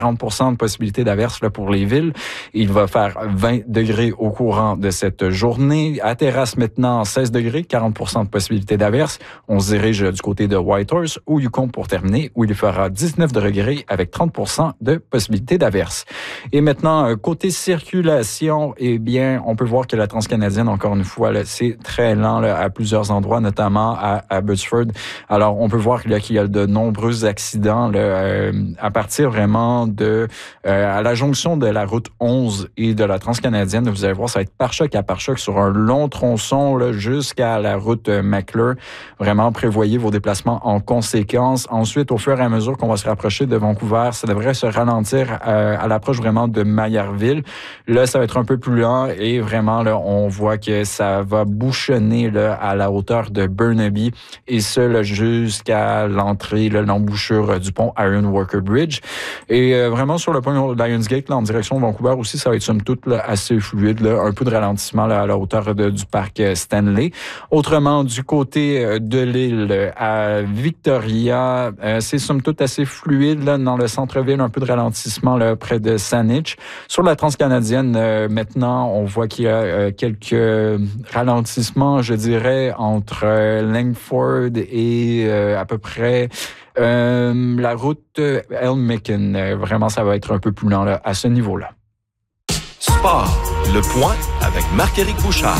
40% de possibilité d'averse là, pour les villes. Il va faire 20 degrés au courant de cette journée. À Terrasse maintenant, 16 degrés, 40% de possibilité d'averse. On se dirige du côté de Whitehorse ou Yukon pour terminer, où il fera 19 degrés avec 30% de possibilité d'averse. Et maintenant, côté circulation, eh bien, on peut voir que la Transcanadienne, encore une fois, là, c'est très lent là, à plusieurs endroits, notamment à Abbotsford. Alors, on peut voir qu'il y a de nombreux accidents là, à partir vraiment à la jonction de la route 11 et de la Transcanadienne. Vous allez voir, ça va être pare-choc à pare-choc sur un long tronçon là, jusqu'à la route McClure. Vraiment, prévoyez vos déplacements en conséquence. Ensuite, au fur et à mesure qu'on va se rapprocher de Vancouver, ça devrait se ralentir à l'approche vraiment de Maillardville. Là, ça va être un peu plus lent et vraiment, là, on voit que ça va bouchonner là, à la hauteur de Burnaby et ce, là, jusqu'à l'entrée, là, l'embouchure du pont Iron Walker Bridge. Et vraiment, sur le pont Lionsgate, là, en direction de Vancouver aussi, ça va être somme toute là, assez fluide. Là, un peu de ralentissement là, à la hauteur du parc Stanley. Autrement, du côté de l'île à Victoria, c'est somme toute assez fluide là, dans le centre-ville. Un peu de ralentissement là, près de Saanich. Sur la Transcanadienne, maintenant, on voit qu'il y a quelques ralentissements, je dirais, entre Langford et à peu près la route Elmicken. Vraiment, ça va être un peu plus lent là, à ce niveau-là. Sport, le point avec Marc-Éric Bouchard.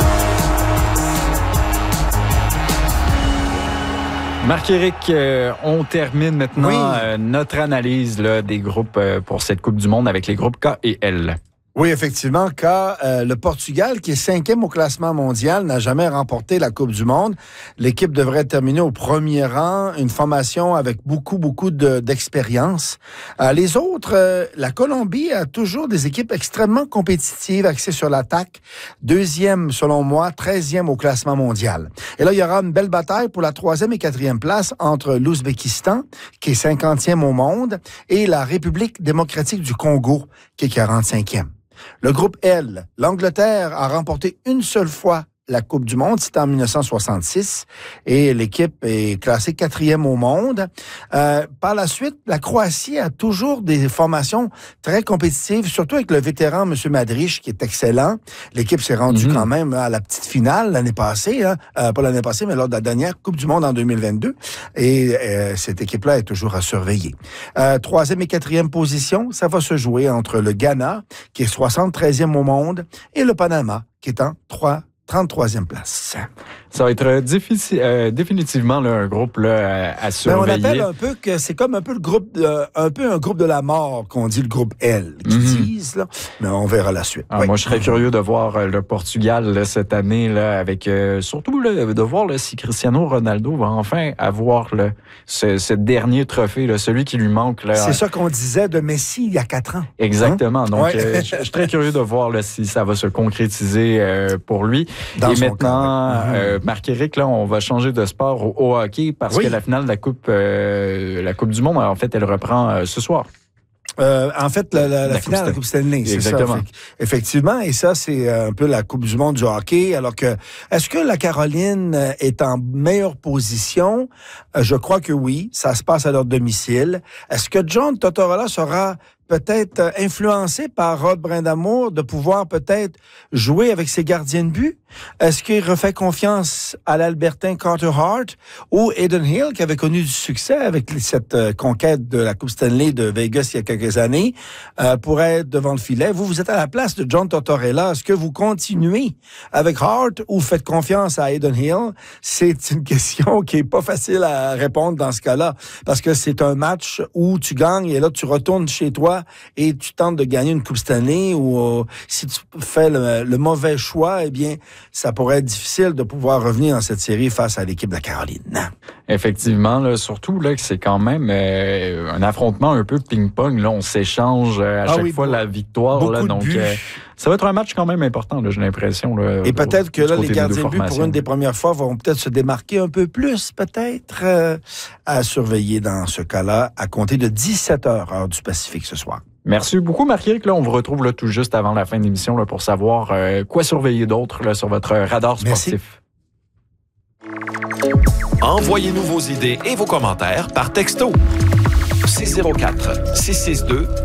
Marc-Éric, on termine maintenant notre analyse là, des groupes pour cette Coupe du Monde avec les groupes K et L. Oui, effectivement, car le Portugal, qui est 5e au classement mondial, n'a jamais remporté la Coupe du Monde. L'équipe devrait terminer au premier rang, une formation avec beaucoup d'expérience. Les autres, la Colombie a toujours des équipes extrêmement compétitives, axées sur l'attaque. 2e, selon moi, 13e au classement mondial. Et là, il y aura une belle bataille pour la 3e et 4e place entre l'Ouzbékistan, qui est 50e au monde, et la République démocratique du Congo, qui est 45e. Le groupe L, l'Angleterre a remporté une seule fois la Coupe du Monde, c'était en 1966, et l'équipe est classée 4e au monde. Par la suite, la Croatie a toujours des formations très compétitives, surtout avec le vétéran M. Madrić, qui est excellent. L'équipe s'est rendue quand même à la petite finale l'année passée, pas l'année passée, mais lors de la dernière Coupe du Monde en 2022, et cette équipe-là est toujours à surveiller. 3e et 4e position, ça va se jouer entre le Ghana, qui est 73e au monde, et le Panama, qui est en 33e place. Ça va être définitivement là, un groupe là, à surveiller. Mais on appelle un peu que c'est comme un peu le groupe, un groupe de la mort qu'on dit le groupe L, qui disent là. Mais on verra la suite. Moi, je serais curieux de voir le Portugal là, cette année là, avec surtout là, de voir là, si Cristiano Ronaldo va enfin avoir là, ce dernier trophée, là, celui qui lui manque. Là. C'est ça qu'on disait de Messi il y a 4 ans. Exactement. Hein? Donc, je suis très curieux de voir là, si ça va se concrétiser pour lui. Dans et maintenant, Marc-Éric, là, on va changer de sport au hockey parce que la finale de la Coupe du Monde, en fait, elle reprend ce soir. En fait, la finale de la Coupe Stanley, c'est exactement. Ça. Effectivement, et ça, c'est un peu la Coupe du monde du hockey. Alors que, est-ce que la Caroline est en meilleure position? Je crois que oui. Ça se passe à leur domicile. Est-ce que John Tortorella sera peut-être influencé par Rod Brindamour de pouvoir peut-être jouer avec ses gardiens de but? Est-ce qu'il refait confiance à l'Albertain Carter Hart ou Aiden Hill, qui avait connu du succès avec cette conquête de la Coupe Stanley de Vegas il y a quelques années, pour être devant le filet? Vous êtes à la place de John Tortorella. Est-ce que vous continuez avec Hart ou faites confiance à Aiden Hill? C'est une question qui est pas facile à répondre dans ce cas-là, parce que c'est un match où tu gagnes et là, tu retournes chez toi et tu tentes de gagner une Coupe Stanley ou si tu fais le mauvais choix, eh bien, ça pourrait être difficile de pouvoir revenir dans cette série face à l'équipe de la Caroline. Effectivement, là, surtout là, que c'est quand même un affrontement un peu ping-pong. Là, on s'échange à chaque fois la victoire. Là, donc, ça va être un match quand même important, là, j'ai l'impression. Là, et peut-être que là, les gardiens de but, pour une des premières fois, vont peut-être se démarquer un peu plus, peut-être, à surveiller dans ce cas-là, à compter de 17h, heure du Pacifique ce soir. Merci beaucoup, Marc-Éric. Là, on vous retrouve là, tout juste avant la fin de l'émission là, pour savoir quoi surveiller d'autre là, sur votre radar sportif. Envoyez-nous vos idées et vos commentaires par texto. 604 662